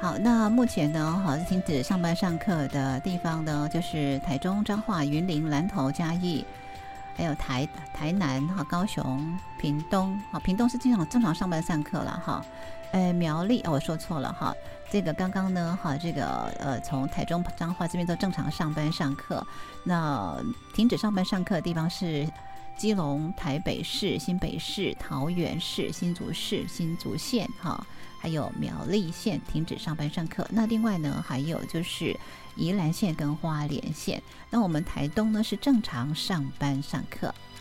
好，那目前呢，好停止上班上课的地方呢，就是台中、彰化、云林、南投、嘉义，还有台南哈、高雄、屏东。好，屏东是正常上班上课了哈。苗栗我说错了哈，这个刚刚呢哈，这个从台中、彰化这边都正常上班上课。那停止上班上课的地方是基隆、台北市、新北市、桃园市、新竹市、新竹县哈。还有苗栗县停止上班上课，那另外呢还有就是宜兰县跟花莲县。那我们台东呢是正常上班上课。